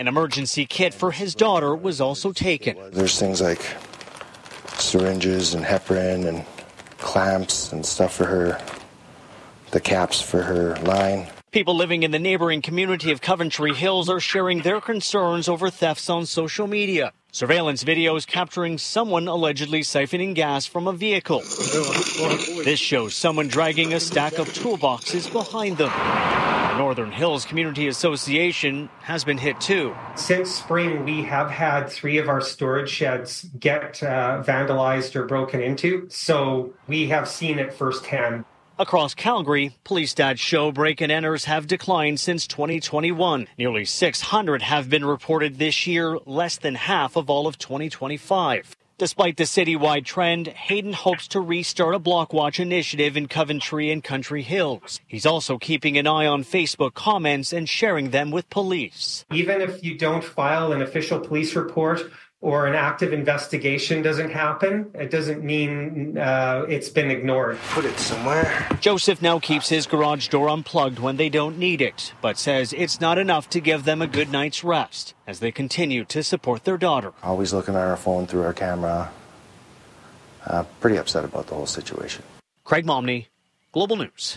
An emergency kit for his daughter was also taken. There's things like syringes and heparin and clamps and stuff for her, the caps for her line. People living in the neighboring community of Coventry Hills are sharing their concerns over thefts on social media. Surveillance videos capturing someone allegedly siphoning gas from a vehicle. This shows someone dragging a stack of toolboxes behind them. The Northern Hills Community Association has been hit too. Since spring, we have had 3 of our storage sheds get vandalized or broken into, so we have seen it firsthand. Across Calgary, police stats show break-and-enters have declined since 2021. Nearly 600 have been reported this year, less than half of all of 2025. Despite the citywide trend, Hayden hopes to restart a block watch initiative in Coventry and Country Hills. He's also keeping an eye on Facebook comments and sharing them with police. Even if you don't file an official police report or an active investigation doesn't happen, it doesn't mean it's been ignored. Put it somewhere. Joseph now keeps his garage door unplugged when they don't need it, but says it's not enough to give them a good night's rest as they continue to support their daughter. Always looking at our phone through our camera. Pretty upset about the whole situation. Craig Momney, Global News.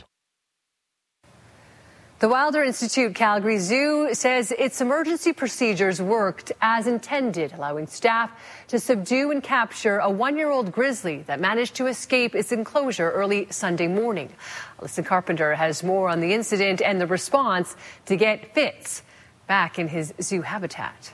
The Wilder Institute Calgary Zoo says its emergency procedures worked as intended, allowing staff to subdue and capture a 1-year-old grizzly that managed to escape its enclosure early Sunday morning. Alyssa Carpenter has more on the incident and the response to get Fitz back in his zoo habitat.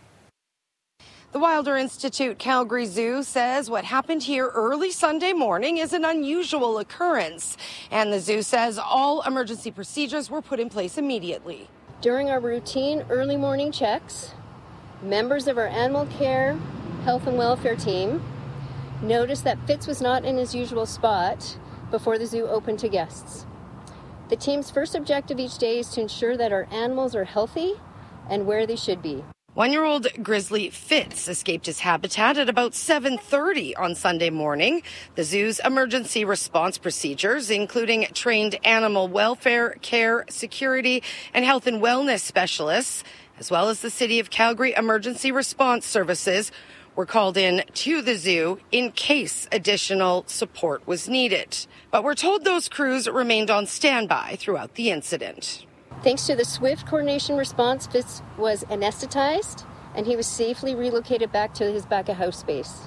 The Wilder Institute Calgary Zoo says what happened here early Sunday morning is an unusual occurrence. And the zoo says all emergency procedures were put in place immediately. During our routine early morning checks, members of our animal care, health and welfare team noticed that Fitz was not in his usual spot before the zoo opened to guests. The team's first objective each day is to ensure that our animals are healthy and where they should be. 1-year-old grizzly Fitz escaped his habitat at about 7:30 on Sunday morning. The zoo's emergency response procedures, including trained animal welfare, care, security, and health and wellness specialists, as well as the City of Calgary Emergency Response Services, were called in to the zoo in case additional support was needed. But we're told those crews remained on standby throughout the incident. Thanks to the swift coordination response, Fitz was anesthetized and he was safely relocated back to his back-of-house space.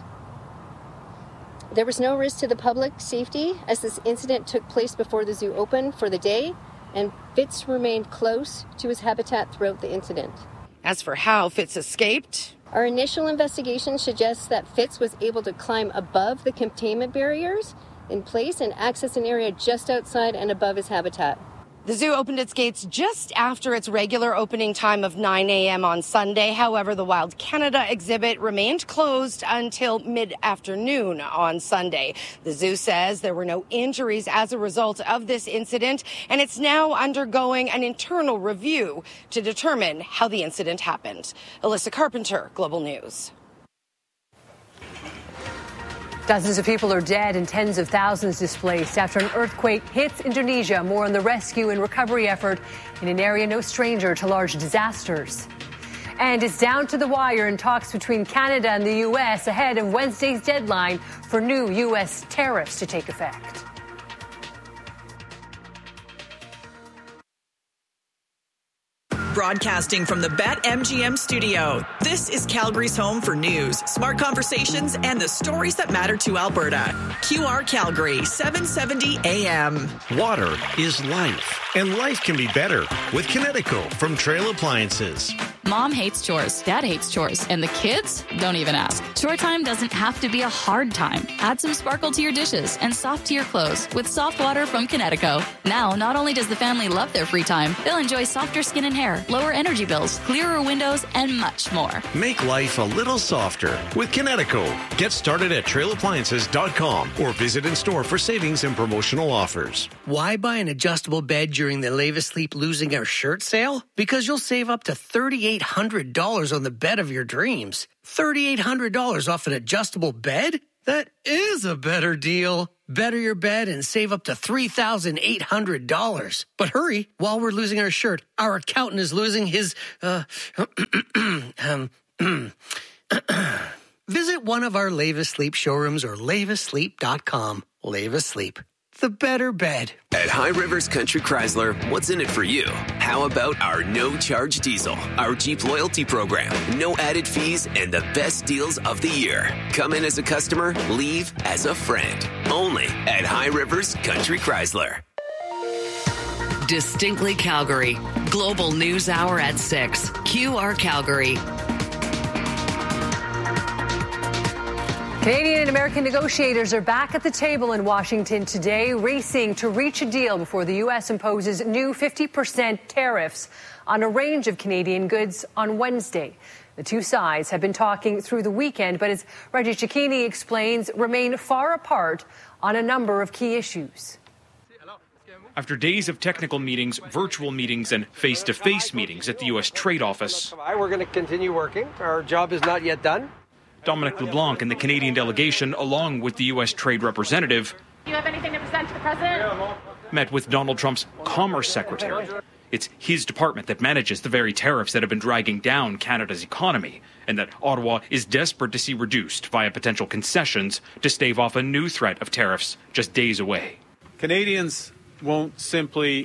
There was no risk to the public safety as this incident took place before the zoo opened for the day, and Fitz remained close to his habitat throughout the incident. As for how Fitz escaped, our initial investigation suggests that Fitz was able to climb above the containment barriers in place and access an area just outside and above his habitat. the zoo opened its gates just after its regular opening time of 9 a.m. on Sunday. However, the Wild Canada exhibit remained closed until mid-afternoon on Sunday. The zoo says there were no injuries as a result of this incident, and it's now undergoing an internal review to determine how the incident happened. Alyssa Carpenter, Global News. Dozens of people are dead and tens of thousands displaced after an earthquake hits Indonesia. More on the rescue and recovery effort in an area no stranger to large disasters. And it's down to the wire in talks between Canada and the U.S. ahead of Wednesday's deadline for new U.S. tariffs to take effect. Broadcasting from the BetMGM studio, this is Calgary's home for news, smart conversations, and the stories that matter to Alberta. QR Calgary, 770 AM. Water is life, and life can be better with Kinetico from Trail Appliances. Mom hates chores, Dad hates chores, and the kids don't even ask. Chore time doesn't have to be a hard time. Add some sparkle to your dishes and soft to your clothes with soft water from Kinetico. Now, not only does the family love their free time, they'll enjoy softer skin and hair, lower energy bills, clearer windows, and much more. Make life a little softer with Kinetico. Get started at trailappliances.com or visit in store for savings and promotional offers. Why buy an adjustable bed during the Leave Asleep Losing Our Shirt sale? Because you'll save up to $3,800 on the bed of your dreams. $3,800 off an adjustable bed? That is a better deal. Better your bed and save up to $3,800. But hurry, while we're losing our shirt, our accountant is losing his, Visit one of our Leva Sleep showrooms or levasleep.com. Leva Sleep, the better bed. At High Rivers Country Chrysler, what's in it for you? How about our no-charge diesel, our Jeep loyalty program, no added fees, and the best deals of the year? Come in as a customer, leave as a friend. Only at High Rivers Country Chrysler. Distinctly Calgary. Global News Hour at 6. QR Calgary. Canadian and American negotiators are back at the table in Washington today, racing to reach a deal before the U.S. imposes new 50% tariffs on a range of Canadian goods on Wednesday. The two sides have been talking through the weekend, but as Reggie Cecchini explains, remain far apart on a number of key issues. After days of technical meetings, virtual meetings, and face-to-face meetings at the U.S. Trade Office, we're going to continue working. Our job is not yet done. Dominic LeBlanc and the Canadian delegation, along with the U.S. Trade Representative, do you have anything to present to the President? Met with Donald Trump's Commerce Secretary. It's his department that manages the very tariffs that have been dragging down Canada's economy, and that Ottawa is desperate to see reduced via potential concessions to stave off a new threat of tariffs just days away. Canadians won't simply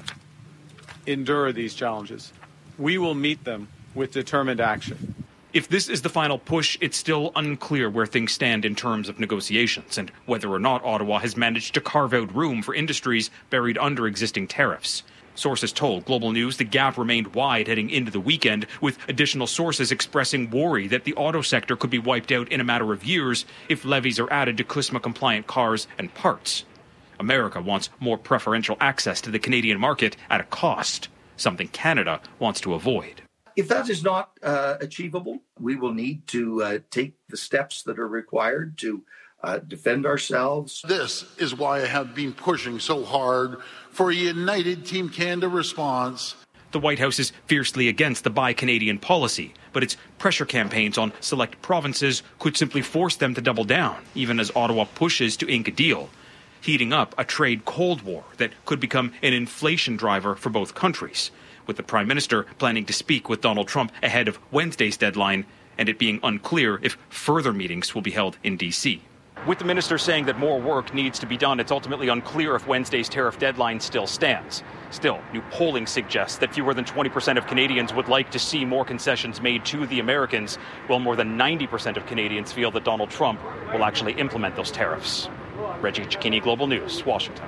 endure these challenges. We will meet them with determined action. If this is the final push, it's still unclear where things stand in terms of negotiations and whether or not Ottawa has managed to carve out room for industries buried under existing tariffs. Sources told Global News the gap remained wide heading into the weekend, with additional sources expressing worry that the auto sector could be wiped out in a matter of years if levies are added to CUSMA-compliant cars and parts. America wants more preferential access to the Canadian market at a cost, something Canada wants to avoid. If that is not achievable, we will need to take the steps that are required to defend ourselves. This is why I have been pushing so hard for a united Team Canada response. The White House is fiercely against the Buy Canadian policy, but its pressure campaigns on select provinces could simply force them to double down, even as Ottawa pushes to ink a deal, heating up a trade Cold War that could become an inflation driver for both countries, with the Prime Minister planning to speak with Donald Trump ahead of Wednesday's deadline, and it being unclear if further meetings will be held in D.C. With the minister saying that more work needs to be done, it's ultimately unclear if Wednesday's tariff deadline still stands. Still, new polling suggests that fewer than 20% of Canadians would like to see more concessions made to the Americans, while more than 90% of Canadians feel that Donald Trump will actually implement those tariffs. Reggie Cecchini, Global News, Washington.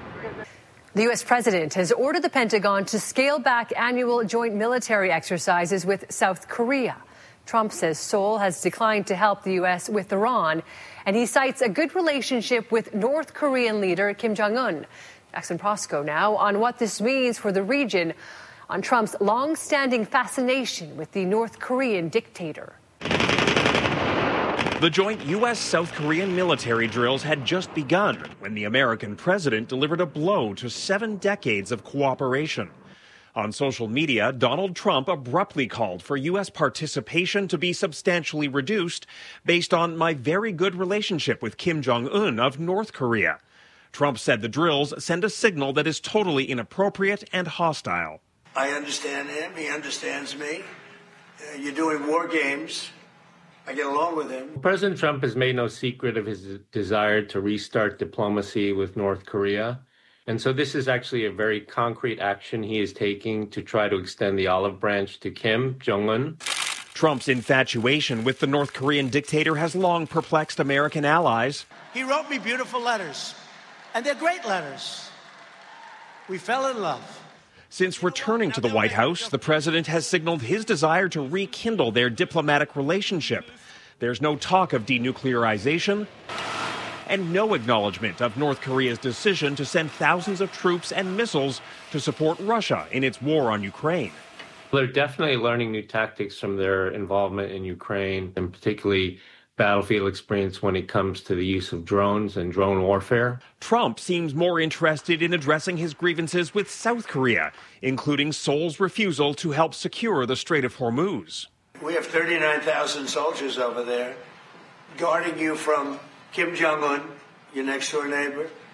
The U.S. president has ordered the Pentagon to scale back annual joint military exercises with South Korea. Trump says Seoul has declined to help the U.S. with Iran, and he cites a good relationship with North Korean leader Kim Jong-un. Jackson Prosco now on what this means for the region, on Trump's long-standing fascination with the North Korean dictator. The joint U.S.-South Korean military drills had just begun when the American president delivered a blow to 7 decades of cooperation. On social media, Donald Trump abruptly called for U.S. participation to be substantially reduced based on my very good relationship with Kim Jong-un of North Korea. Trump said the drills send a signal that is totally inappropriate and hostile. I understand him. He understands me. You're doing war games. I get along with him. President Trump has made no secret of his desire to restart diplomacy with North Korea. And so this is actually a very concrete action he is taking to try to extend the olive branch to Kim Jong-un. Trump's infatuation with the North Korean dictator has long perplexed American allies. He wrote me beautiful letters, and they're great letters. We fell in love. Since returning to the White House, the president has signaled his desire to rekindle their diplomatic relationship. There's no talk of denuclearization and no acknowledgement of North Korea's decision to send thousands of troops and missiles to support Russia in its war on Ukraine. They're definitely learning new tactics from their involvement in Ukraine, and particularly battlefield experience when it comes to the use of drones and drone warfare. Trump seems more interested in addressing his grievances with South Korea, including Seoul's refusal to help secure the Strait of Hormuz. We have 39,000 soldiers over there guarding you from Kim Jong-un, your next-door neighbor,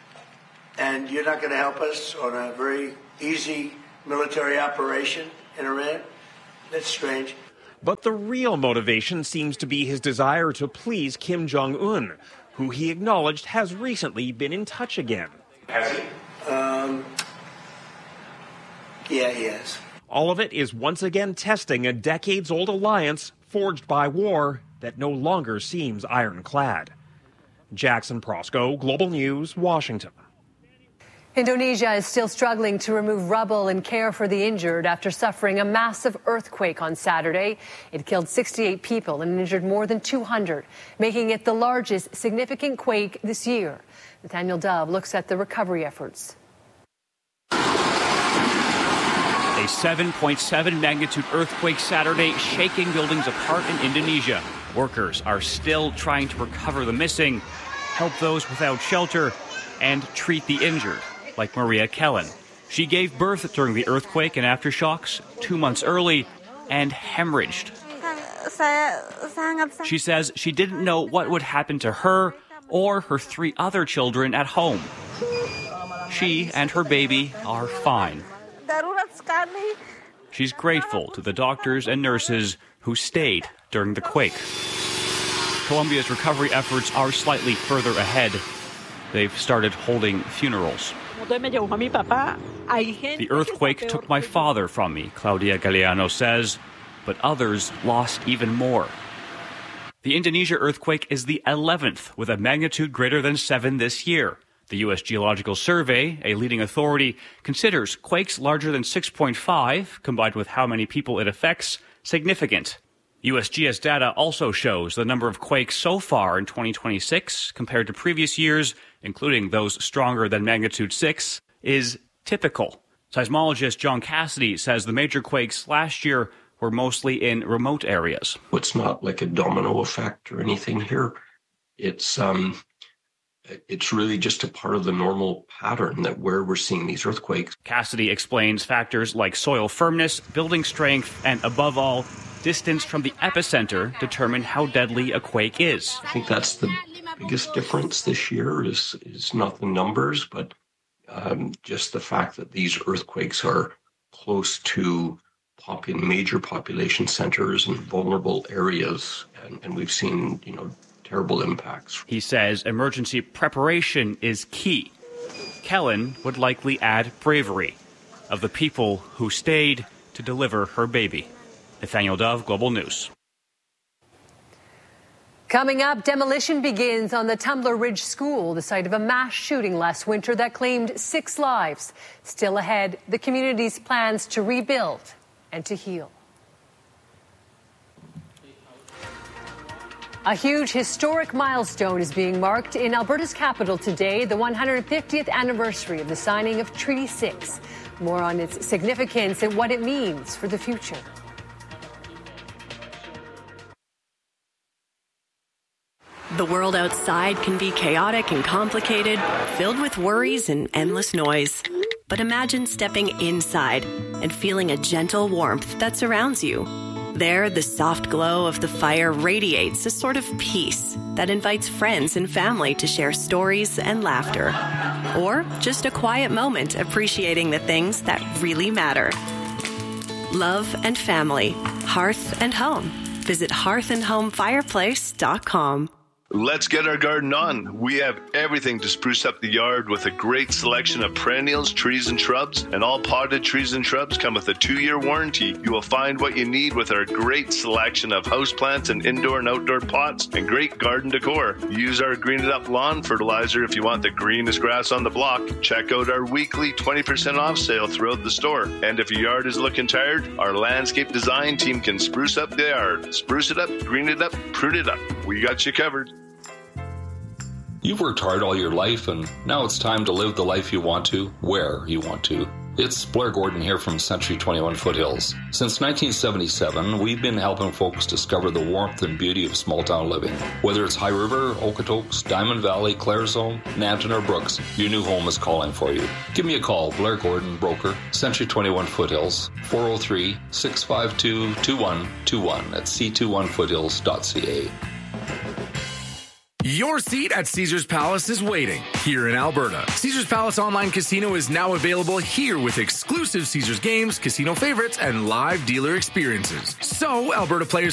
And you're not going to help us on a very easy military operation in Iran? That's strange. But the real motivation seems to be his desire to please Kim Jong-un, who he acknowledged has recently been in touch again. Has he? Yeah, he has. All of it is once again testing a decades-old alliance forged by war that no longer seems ironclad. Jackson Prosco, Global News, Washington. Indonesia is still struggling to remove rubble and care for the injured after suffering a massive earthquake on Saturday. It killed 68 people and injured more than 200, making it the largest significant quake this year. Nathaniel Dove looks at the recovery efforts. A 7.7 magnitude earthquake Saturday shaking buildings apart in Indonesia. Workers are still trying to recover the missing, help those without shelter, and treat the injured, like Maria Kellen. She gave birth during the earthquake and aftershocks 2 months early and hemorrhaged. She says she didn't know what would happen to her or her 3 other children at home. She and her baby are fine. She's grateful to the doctors and nurses who stayed during the quake. Colombia's recovery efforts are slightly further ahead. They've started holding funerals. The earthquake took my father from me, Claudia Galeano says, but others lost even more. The Indonesia earthquake is the 11th with a magnitude greater than 7 this year. The U.S. Geological Survey, a leading authority, considers quakes larger than 6.5, combined with how many people it affects, significant. USGS data also shows the number of quakes so far in 2026, compared to previous years, including those stronger than magnitude 6, is typical. Seismologist John Cassidy says the major quakes last year were mostly in remote areas. It's not like a domino effect or anything here. It's really just a part of the normal pattern that where we're seeing these earthquakes. Cassidy explains factors like soil firmness, building strength, and above all, distance from the epicenter determine how deadly a quake is. I think that's the biggest difference this year is not the numbers, but just the fact that these earthquakes are close to major population centers and vulnerable areas, and we've seen, terrible impacts. He says emergency preparation is key. Kellen would likely add bravery of the people who stayed to deliver her baby. Nathaniel Dove, Global News. Coming up, demolition begins on the Tumbler Ridge School, the site of a mass shooting last winter that claimed 6 lives. Still ahead, the community's plans to rebuild and to heal. A huge historic milestone is being marked in Alberta's capital today, the 150th anniversary of the signing of Treaty 6. More on its significance and what it means for the future. The world outside can be chaotic and complicated, filled with worries and endless noise. But imagine stepping inside and feeling a gentle warmth that surrounds you. There, the soft glow of the fire radiates a sort of peace that invites friends and family to share stories and laughter. Or just a quiet moment appreciating the things that really matter. Love and family, hearth and home. Visit hearthandhomefireplace.com. Let's get our garden on. We have everything to spruce up the yard with a great selection of perennials, trees, and shrubs. And all potted trees and shrubs come with a 2-year warranty. You will find what you need with our great selection of houseplants and indoor and outdoor pots and great garden decor. Use our Green It Up lawn fertilizer if you want the greenest grass on the block. Check out our weekly 20% off sale throughout the store. And if your yard is looking tired, our landscape design team can spruce up the yard. Spruce it up, green it up, prune it up. We got you covered. You've worked hard all your life, and now it's time to live the life you want to, where you want to. It's Blair Gordon here from Century 21 Foothills. Since 1977, we've been helping folks discover the warmth and beauty of small-town living. Whether it's High River, Okotoks, Diamond Valley, Claresholm, Nanton, or Brooks, your new home is calling for you. Give me a call, Blair Gordon, broker, Century 21 Foothills, 403-652-2121 at c21foothills.ca. Your seat at Caesars Palace is waiting here in Alberta. Caesars Palace Online Casino is now available here with exclusive Caesars games, casino favorites, and live dealer experiences. So, Alberta players